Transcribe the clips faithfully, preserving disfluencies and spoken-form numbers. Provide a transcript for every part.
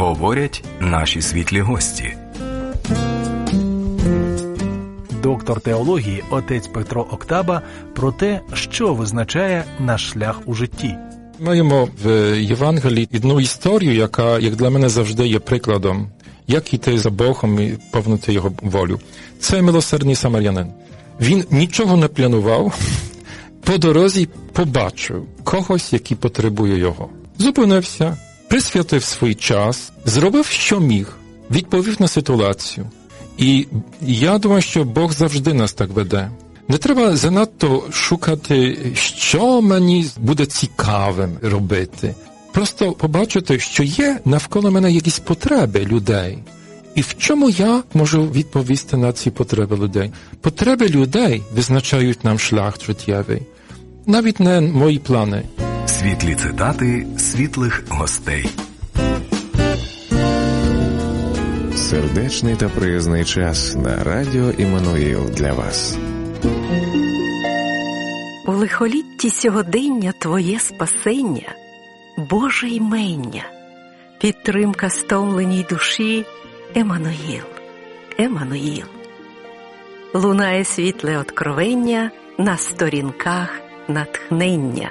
Говорять наші світлі гості. Доктор теології отець Петро Октаба про те, що визначає наш шлях у житті. Маємо в Євангелії одну історію, яка, як для мене, завжди є прикладом, як іти за Богом і повнити Його волю. Це милосердний самарянин. Він нічого не планував, по дорозі побачив когось, який потребує його. Зупинився, присвятив свій час, зробив, що міг, відповів на ситуацію. І я думаю, що Бог завжди нас так веде. Не треба занадто шукати, що мені буде цікавим робити. Просто побачити, що є навколо мене якісь потреби людей. І в чому я можу відповісти на ці потреби людей? Потреби людей визначають нам шлях життєвий. Навіть не мої плани. Світлі цитати світлих гостей. Сердечний та приязний час на радіо Іммануїл для вас. У лихолітті сьогодення твоє спасення, Боже імення, підтримка стомленій душі, Еммануїл, Еммануїл. Лунає світле откровення на сторінках натхнення.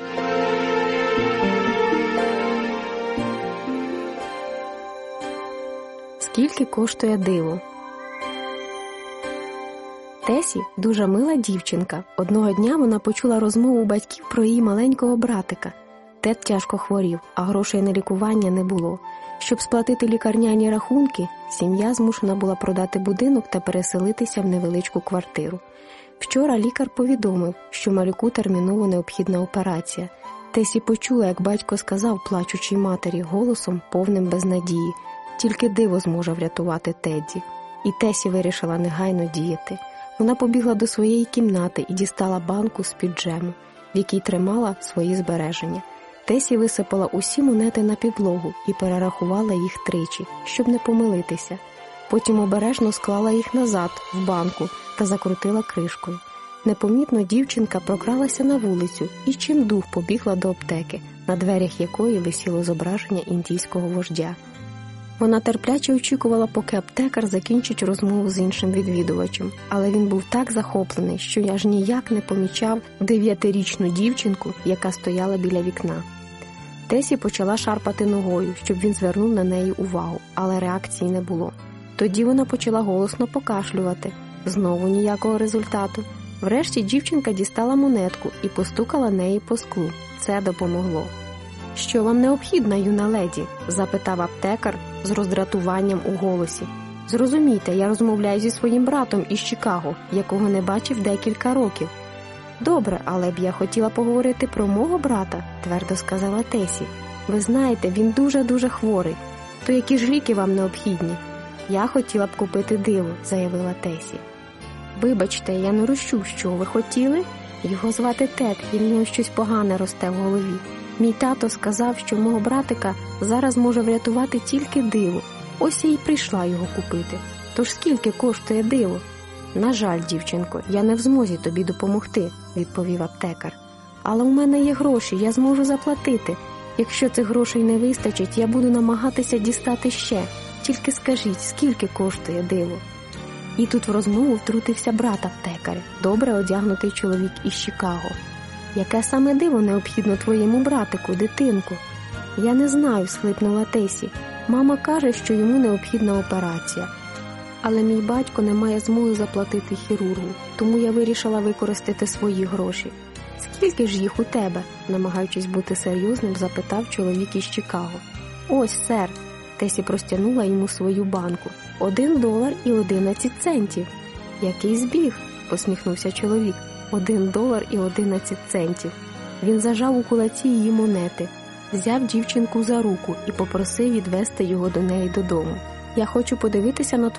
Скільки коштує диво? Тесі дуже мила дівчинка. Одного дня вона почула розмову батьків про її маленького братика. Тед тяжко хворів, а грошей на лікування не було. Щоб сплатити лікарняні рахунки, сім'я змушена була продати будинок та переселитися в невеличку квартиру. Вчора лікар повідомив, що малюку терміново необхідна операція. Тесі почула, як батько сказав плачучій матері голосом, повним безнадії: тільки диво зможе врятувати Тедді. І Тесі вирішила негайно діяти. Вона побігла до своєї кімнати і дістала банку з-під джему, в якій тримала свої збереження. Тесі висипала усі монети на підлогу і перерахувала їх тричі, щоб не помилитися. Потім обережно склала їх назад в банку та закрутила кришкою. Непомітно дівчинка прокралася на вулицю і чимдух побігла до аптеки, на дверях якої висіло зображення індійського вождя. Вона терпляче очікувала, поки аптекар закінчить розмову з іншим відвідувачем, але він був так захоплений, що аж ніяк не помічав дев'ятирічну дівчинку, яка стояла біля вікна. Тесі почала шарпати ногою, щоб він звернув на неї увагу, але реакції не було. Тоді вона почала голосно покашлювати. Знову ніякого результату. Врешті дівчинка дістала монетку і постукала неї по склу. Це допомогло. «Що вам необхідно, юна леді?» – запитав аптекар з роздратуванням у голосі. «Зрозумійте, я розмовляю зі своїм братом із Чикаго, якого не бачив декілька років». «Добре, але б я хотіла поговорити про мого брата», – твердо сказала Тесі. «Ви знаєте, він дуже-дуже хворий. То які ж ліки вам необхідні?» «Я хотіла б купити диво», – заявила Тесі. «Вибачте, я не розчув, що ви хотіли? Його звати Тед, і в нього щось погане росте в голові. Мій тато сказав, що мого братика зараз може врятувати тільки диво. Ось я й прийшла його купити. Тож скільки коштує диво?» «На жаль, дівчинко, я не в змозі тобі допомогти», – відповів аптекар. «Але у мене є гроші, я зможу заплатити. Якщо цих грошей не вистачить, я буду намагатися дістати ще. Тільки скажіть, скільки коштує диво?» І тут в розмову втрутився брат аптекаря, добре одягнутий чоловік із Чикаго. «Яке саме диво необхідно твоєму братику, дитинку?» «Я не знаю», – схлипнула Тесі. «Мама каже, що йому необхідна операція. Але мій батько не має змоги заплатити хірургу, тому я вирішила використати свої гроші». «Скільки ж їх у тебе?» – намагаючись бути серйозним, запитав чоловік із Чикаго. «Ось, сер», – Тесі простягнула йому свою банку. «Один долар і одинадцять центів». «Який збіг?» – посміхнувся чоловік. Один долар і одинадцять центів. Він зажав у кулаці її монети, взяв дівчинку за руку і попросив відвести його до неї додому. «Я хочу подивитися на